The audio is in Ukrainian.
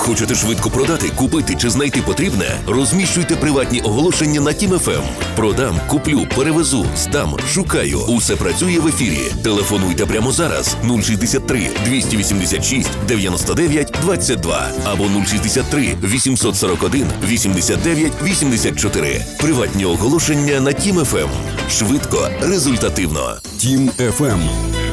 Хочете швидко продати, купити чи знайти потрібне? Розміщуйте приватні оголошення на Тім ФМ. Продам, куплю, перевезу, здам, шукаю. Усе працює в ефірі. Телефонуйте прямо зараз 063 286 99 22 або 063 841 89 84. Приватні оголошення на Тім ФМ. Швидко, результативно. Тім ФМ.